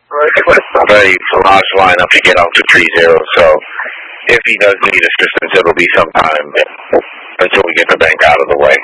very large lineup to get out to 3-0. So if he does need assistance, it'll be some time until we get the bank out of the way.